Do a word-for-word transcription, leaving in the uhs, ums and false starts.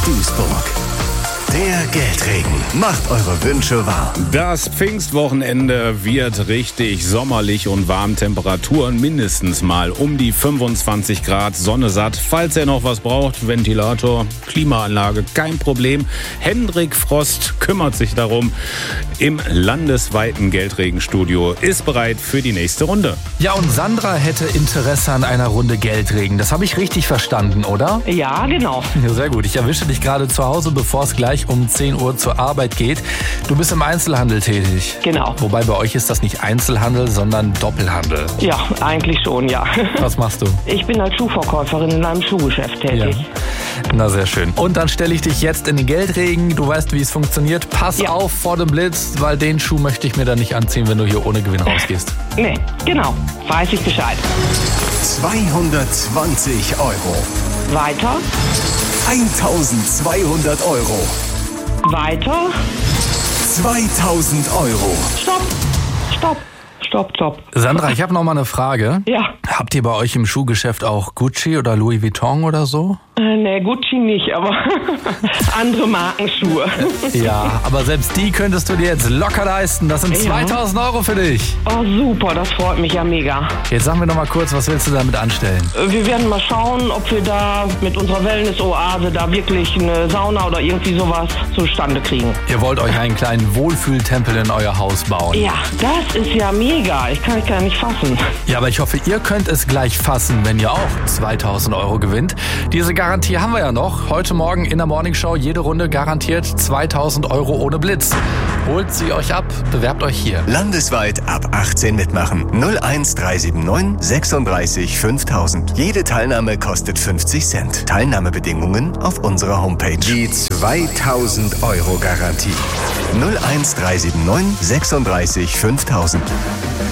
Duisburg. Der Geldregen macht eure Wünsche wahr. Das Pfingstwochenende wird richtig sommerlich und warm. Temperaturen mindestens mal um die fünfundzwanzig Grad, Sonne satt. Falls ihr noch was braucht, Ventilator, Klimaanlage, kein Problem. Hendrik Frost kümmert sich darum. Im landesweiten Geldregenstudio ist bereit für die nächste Runde. Ja, und Sandra hätte Interesse an einer Runde Geldregen. Das habe ich richtig verstanden, oder? Ja, genau. Ja, sehr gut. Ich erwische dich gerade zu Hause, bevor es gleich um zehn Uhr zur Arbeit geht. Du bist im Einzelhandel tätig. Genau. Wobei bei euch ist das nicht Einzelhandel, sondern Doppelhandel. Ja, eigentlich schon, ja. Was machst du? Ich bin als Schuhverkäuferin in einem Schuhgeschäft tätig. Ja. Na, sehr schön. Und dann stelle ich dich jetzt in den Geldregen. Du weißt, wie es funktioniert. Pass Ja. auf vor dem Blitz, weil den Schuh möchte ich mir dann nicht anziehen, wenn du hier ohne Gewinn rausgehst. Nee, genau. Weiß ich Bescheid. zweihundertzwanzig Euro. Weiter, eintausendzweihundert Euro. weiter. zweitausend Euro. Stopp, stopp, stopp, stopp. Sandra, ich habe noch mal eine Frage. Ja, Habt ihr bei euch im Schuhgeschäft auch Gucci oder Louis Vuitton oder so? äh, nee, Gucci nicht, aber andere Markenschuhe. Ja, aber selbst die könntest du dir jetzt locker leisten. Das sind Ja. zweitausend Euro für dich. Oh, super, das freut mich ja mega. Jetzt sag mir noch mal kurz, was willst du damit anstellen? Äh, Wir werden mal schauen, ob wir da mit unserer Wellness-Oase da wirklich eine Sauna oder irgendwie sowas zustande kriegen. Ihr wollt euch einen kleinen Wohlfühltempel in euer Haus bauen. Ja, das ist ja mega. Ich kann es gar nicht fassen. Ja, aber ich hoffe, ihr könnt es gleich fassen, wenn ihr auch zweitausend Euro gewinnt. Diese Garantie haben wir ja noch. Heute Morgen in der Morningshow jede Runde garantiert zweitausend Euro ohne Blitz. Holt sie euch ab, bewerbt euch hier. Landesweit ab achtzehn mitmachen. null eins drei sieben neun sechsunddreißig fünftausend. Jede Teilnahme kostet fünfzig Cent. Teilnahmebedingungen auf unserer Homepage. Die zweitausend Euro Garantie. null eins drei sieben neun sechsunddreißig fünftausend.